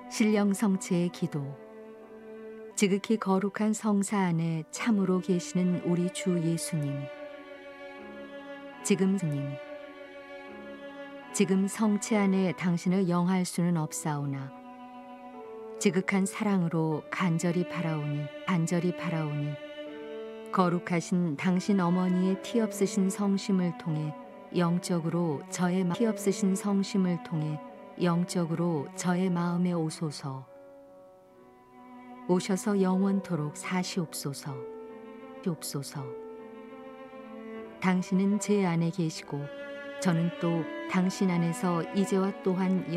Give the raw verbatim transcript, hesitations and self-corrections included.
신령 성체의 기도. 지극히 거룩한 성사 안에 참으로 계시는 우리 주 예수님. 지금 주님, 지금 성체 안에 당신을 영할 수는 없사오나 지극한 사랑으로 간절히 바라오니 간절히 바라오니 거룩하신 당신 어머니의 티 없으신 성심을 통해 영적으로 저의 마... 티 없으신 성심을 통해 영적으로 저의 마음에 오소서. 오셔서 영원토록 사시옵소서. 옵소서. 당신은 제 안에 계시고 저는 또 당신 안에서 이제와 또한